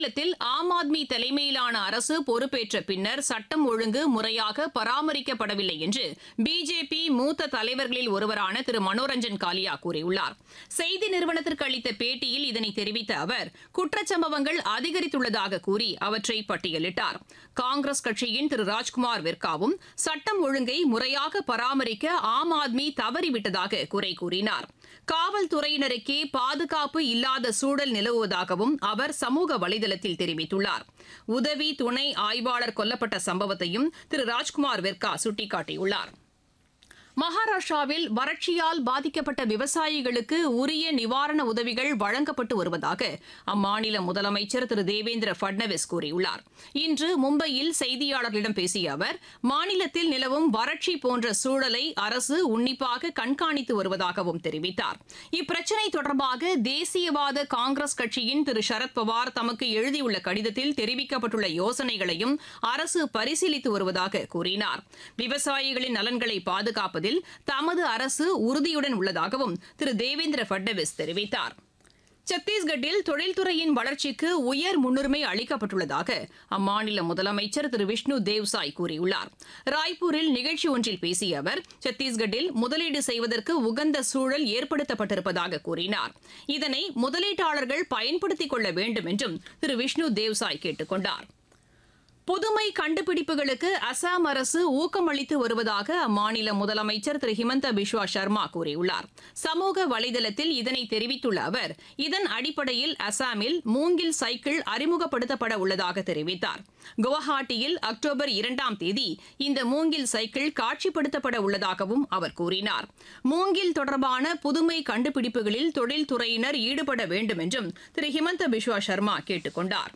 மாநிலத்தில் ஆம் ஆத்மி தலைமையிலான அரசு பொறுப்பேற்ற பின்னர் சட்டம் ஒழுங்கு முறையாக பராமரிக்கப்படவில்லை என்று பிஜேபி மூத்த தலைவர்களில் ஒருவரான திரு மனோரஞ்சன் காலியா கூறியுள்ளார். செய்தி நிறுவனத்திற்கு அளித்த பேட்டியில் இதனை தெரிவித்த அவர் குற்றச்சம்பவங்கள் அதிகரித்துள்ளதாக கூறி அவற்றை பட்டியலிட்டார். காங்கிரஸ் கட்சியின் திரு ராஜ்குமார் வெர்காவும் சட்டம் ஒழுங்கை முறையாக பராமரிக்க ஆம் ஆத்மி தவறிவிட்டதாக குறை கூறினார். காவல்துறையினருக்கே பாதுகாப்பு இல்லாத சூழல் நிலவுவதாகவும் அவர் சமூக வலைதளத்தில் தெரிவித்துள்ளார். உதவி துணை ஆய்வாளர் கொல்லப்பட்ட சம்பவத்தையும் திரு ராஜ்குமார் வெர்கா சுட்டிக்காட்டியுள்ளார். மகாராஷ்டிராவில் வறட்சியால் பாதிக்கப்பட்ட விவசாயிகளுக்கு உரிய நிவாரண உதவிகள் வழங்கப்பட்டு வருவதாக அம்மாநில முதலமைச்சர் திரு தேவேந்திர பட்னவிஸ் கூறியுள்ளார். இன்று மும்பையில் செய்தியாளர்களிடம் பேசிய அவர் மாநிலத்தில் நிலவும் வறட்சி போன்ற சூழலை அரசு உன்னிப்பாக கண்காணித்து வருவதாகவும் தெரிவித்தார். இப்பிரச்சினை தொடர்பாக தேசியவாத காங்கிரஸ் கட்சியின் திரு சரத்பவார் தமக்கு எழுதியுள்ள கடிதத்தில் தெரிவிக்கப்பட்டுள்ள யோசனைகளையும் அரசு பரிசீலித்து வருவதாக கூறினார். விவசாயிகளின் நலன்களை பாதுகாப்பதில் தமது அரசு உறுதியுடன் உள்ளதாகவும் திரு தேவேந்திர பட்னவிஸ் தெரிவித்தார். சத்தீஸ்கட்டில் தொழில்துறையின் வளர்ச்சிக்கு உயர் முன்னுரிமை அளிக்கப்பட்டுள்ளதாக அம்மாநில முதலமைச்சர் திரு விஷ்ணு தேவ்சாய் கூறியுள்ளார். ராய்ப்பூரில் நிகழ்ச்சி ஒன்றில் பேசிய அவர் சத்தீஸ்கட்டில் முதலீடு செய்வதற்கு உகந்த சூழல் ஏற்படுத்தப்பட்டிருப்பதாக கூறினார். இதனை முதலீட்டாளர்கள் பயன்படுத்திக் கொள்ள வேண்டும் என்றும் திரு விஷ்ணு தேவ்சாய் கேட்டுக் கொண்டார். புதுமை கண்டுபிடிப்புகளுக்கு அசாம் அரசு ஊக்கமளித்து வருவதாக அம்மாநில முதலமைச்சர் திரு ஹிமந்த பிஸ்வா சர்மா கூறியுள்ளார். சமூக வலைதளத்தில் இதனை தெரிவித்துள்ள அவர் இதன் அடிப்படையில் அசாமில் மூங்கில் சைக்கிள் அறிமுகப்படுத்தப்பட உள்ளதாக தெரிவித்தார். குவஹாட்டியில் அக்டோபர் 2ஆம் தேதி இந்த மூங்கில் சைக்கிள் காட்சிப்படுத்தப்பட உள்ளதாகவும் அவர் கூறினார். மூங்கில் தொடர்பான புதுமை கண்டுபிடிப்புகளில் தொழில்துறையினர் ஈடுபட வேண்டும் என்றும் திரு ஹிமந்த பிஸ்வா சர்மா கேட்டுக் கொண்டார்.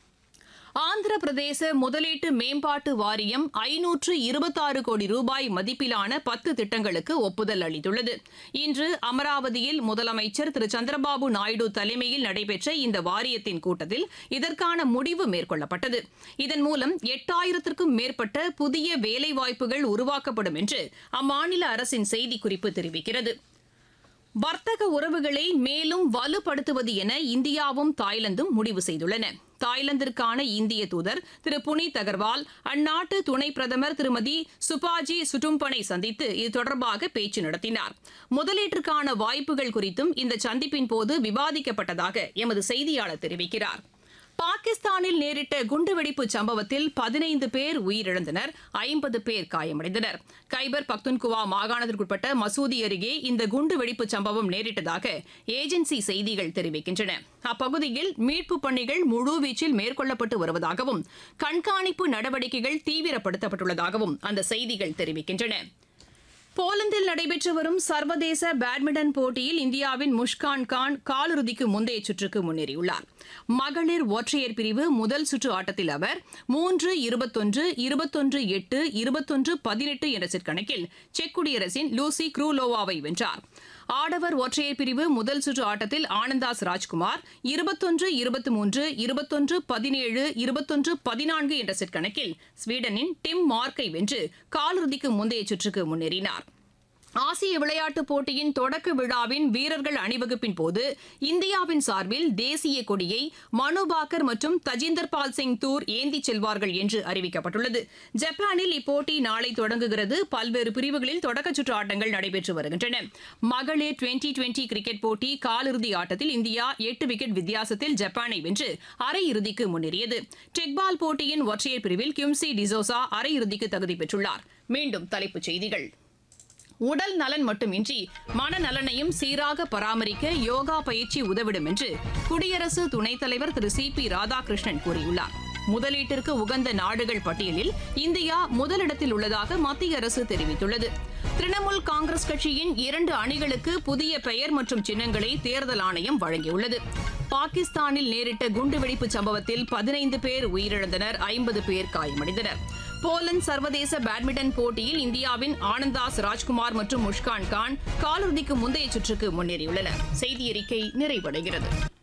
ஆந்திர பிரதேச முதலீட்டு மேம்பாட்டு வாரியம் 526 கோடி ரூபாய் மதிப்பிலான 10 திட்டங்களுக்கு ஒப்புதல் அளித்துள்ளது. இன்று அமராவதியில் முதலமைச்சர் திரு சந்திரபாபு நாயுடு தலைமையில் நடைபெற்ற இந்த வாரியத்தின் கூட்டத்தில் இதற்கான முடிவு மேற்கொள்ளப்பட்டது. இதன் மூலம் 8000க்கும் மேற்பட்ட புதிய வேலைவாய்ப்புகள் உருவாக்கப்படும் என்று அம்மாநில அரசின் செய்திக்குறிப்பு தெரிவிக்கிறது. வர்த்தக உறவுகளை மேலும் வலுப்படுத்துவது என இந்தியாவும் தாய்லாந்தும் முடிவு செய்துள்ளன. தாய்லாந்திற்கான இந்திய தூதர் திரு புனித் அகர்வால் அந்நாட்டு துணை பிரதமர் திருமதி சுபாஜி சுட்டும்பனை சந்தித்து இது தொடர்பாக பேச்சு நடத்தினார். முதலீட்டிற்கான வாய்ப்புகள் குறித்தும் இந்த சந்திப்பின் போது விவாதிக்கப்பட்டதாக எமது செய்தியாளர் தெரிவிக்கிறார். பாகிஸ்தானில் நேரிட்ட குண்டுவெடிப்பு சம்பவத்தில் 15 பேர் உயிரிழந்தனர், 50 பேர் காயமடைந்தனர். கைபர் பக்துன்குவா மாகாணத்திற்குட்பட்ட மசூதி அருகே இந்த குண்டுவெடிப்பு சம்பவம் நேரிட்டதாக ஏஜென்சி செய்திகள் தெரிவிக்கின்றன. அப்பகுதியில் மீட்புப் பணிகள் முழுவீச்சில் மேற்கொள்ளப்பட்டு வருவதாகவும் கண்காணிப்பு நடவடிக்கைகள் தீவிரப்படுத்தப்பட்டுள்ளதாகவும் அந்த செய்திகள் தெரிவிக்கின்றன. போலந்தில் நடைபெற்று வரும் சர்வதேச பேட்மிண்டன் போட்டியில் இந்தியாவின் முஷ்கான் கான் காலிறுதிக்கு முந்தைய சுற்றுக்கு முன்னேறியுள்ளார். மகளிர் ஒற்றையர் பிரிவு முதல் சுற்று ஆட்டத்தில் அவர் 3-21, 21-8, 21-18 என்ற செட் கணக்கில் செக் குடியரசின் லூசி க்ரூலோவாவை வென்றார். ஆடவர் ஒற்றையர் பிரிவு முதல் சுற்று ஆட்டத்தில் ஆனந்தாஸ் ராஜ்குமார் 21-23, 21-17, 21-14 என்ற செட் கணக்கில் ஸ்வீடனின் டிம் மார்க்கை வென்று காலிறுதிக்கு முந்தைய சுற்றுக்கு முன்னேறினார். ஆசிய விளையாட்டுப் போட்டியின் தொடக்க விழாவின் வீரர்கள் அணிவகுப்பின் போது இந்தியாவின் சார்பில் தேசிய கொடியை மனுபாக்கர் மற்றும் தஜிந்தர் பால் சிங் தூர் ஏந்திச் செல்வார்கள் என்று அறிவிக்கப்பட்டுள்ளது. ஜப்பானில் இப்போட்டி நாளை தொடங்குகிறது. பல்வேறு பிரிவுகளில் தொடக்கச் சுற்று ஆட்டங்கள் நடைபெற்று வருகின்றன. மகளிர் 2020 கிரிக்கெட் போட்டி காலிறுதி ஆட்டத்தில் இந்தியா 8 விக்கெட் வித்தியாசத்தில் ஜப்பானை வென்று அரையிறுதிக்கு முன்னேறியது. டெக்பால் போட்டியின் ஒற்றையர் பிரிவில் கிம்சி டிசோசா அரையிறுதிக்கு தகுதி பெற்றுள்ளார். மீண்டும் தலைப்புச் செய்திகள். உடல் நலன் மட்டுமின்றி மனநலனையும் சீராக பராமரிக்க யோகா பயிற்சி உதவிடும் என்று குடியரசு துணைத் தலைவர் திரு CP ராதாகிருஷ்ணன் கூறியுள்ளார். முதலீட்டிற்கு உகந்த நாடுகள் பட்டியலில் இந்தியா முதலிடத்தில் உள்ளதாக மத்திய அரசு தெரிவித்துள்ளது. திரிணாமுல் காங்கிரஸ் கட்சியின் 2 அணிகளுக்கு புதிய பெயர் மற்றும் சின்னங்களை தேர்தல் ஆணையம் வழங்கியுள்ளது. பாகிஸ்தானில் நேரிட்ட குண்டுவெடிப்பு சம்பவத்தில் 15 பேர் உயிரிழந்தனர், 50 பேர் காயமடைந்தனர். போலந்து சர்வதேச பேட்மிண்டன் போட்டியில் இந்தியாவின் ஆனந்தாஸ் ராஜ்குமார் மற்றும் முஷ்கான் கான் காலிறுதிக்கு முந்தைய சுற்றுக்கு முன்னேறியுள்ளனர். செய்தி அறிக்கை நிறைவடைகிறது.